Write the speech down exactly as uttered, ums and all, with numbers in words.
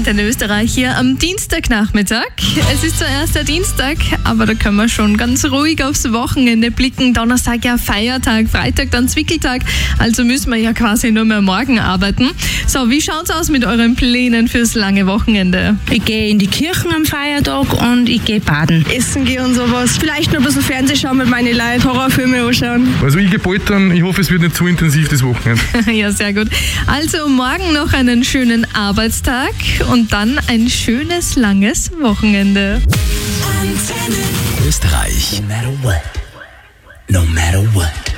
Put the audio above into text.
Antenne Österreich hier am Dienstagnachmittag. Es ist zwar erst der Dienstag, aber da können wir schon ganz ruhig aufs Wochenende blicken. Donnerstag ja Feiertag, Freitag dann Zwickeltag, also müssen wir ja quasi nur mehr morgen arbeiten. So, wie schaut's aus mit euren Plänen fürs lange Wochenende? Ich gehe in die Kirchen am Feiertag und ich gehe baden. Essen gehen und sowas. Vielleicht noch ein bisschen Fernsehen schauen mit meinen Leuten, Horrorfilme anschauen. Also ich gehe bald dann, ich hoffe es wird nicht zu intensiv das Wochenende. Ja, sehr gut. Also morgen noch einen schönen Arbeitstag und dann ein schönes, langes Wochenende. Österreich. No matter what. No matter what.